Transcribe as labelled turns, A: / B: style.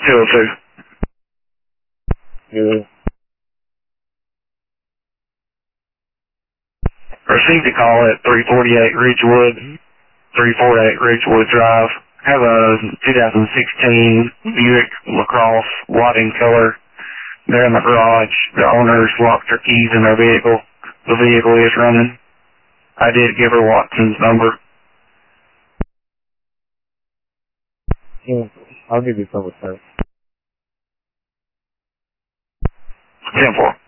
A: 202.
B: Yeah.
A: Received a call at 348 Ridgewood, 348 Ridgewood Drive. Have a 2016 Buick LaCrosse, white in color. They're in the garage. The owners locked their keys in their vehicle. The vehicle is running. I did give her Watson's number.
B: Yeah. I'll give you some return.
A: 10-4.